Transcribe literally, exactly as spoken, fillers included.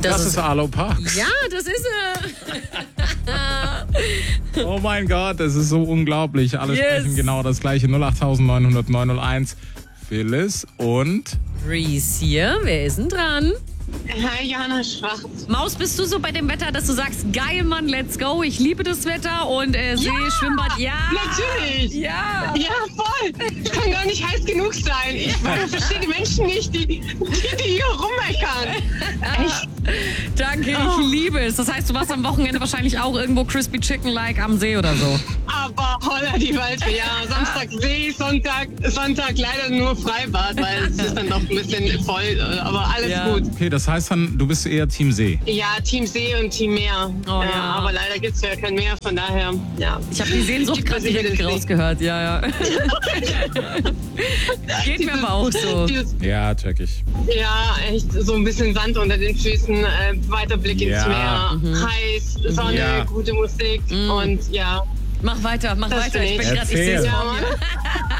Das, Das ist ist Arlo Parks. Ja, das ist er. Oh mein Gott, das ist so unglaublich. Alle Yes. sprechen genau das gleiche. null acht neun null null neun null eins. Phyllis und... Reese hier. Wer ist denn dran? Hi, Johanna Schwarz. Maus, bist du so bei dem Wetter, dass du sagst, geil, Mann, let's go. Ich liebe das Wetter und äh, See, Ja, Schwimmbad, ja. Natürlich. Ja. Ja, voll. Es kann gar nicht heiß genug sein. Ich verstehe die Menschen nicht, die, die, die hier rummeckern. Echt? Danke, Oh. ich liebe es. Das heißt, du warst am Wochenende wahrscheinlich auch irgendwo Crispy Chicken-like am See oder so. Aber holla die Waldfee, ja. Samstag See, Sonntag, Sonntag leider nur Freibad, weil es ist dann doch ein bisschen voll. Aber alles Ja. gut. Okay, das heißt dann, du bist eher Team See. Ja, Team See und Team Meer. Oh, ja, ja. Aber leider gibt es ja kein Meer, von daher, ja. Ich habe die Sehnsucht Gibt gerade man sich direkt wieder den rausgehört, ja, ja. Geht mir aber auch so. Dieses, Ja, check ich. ja, echt so ein bisschen Sand unter den Füßen, äh, weiter Blick ins Ja. Meer, heiß, Sonne, Ja. gute Musik und ja. Mach weiter, mach Das weiter. bin Ich bin ich. gerade, ich sehe es Erzähl. vor Ja, mir.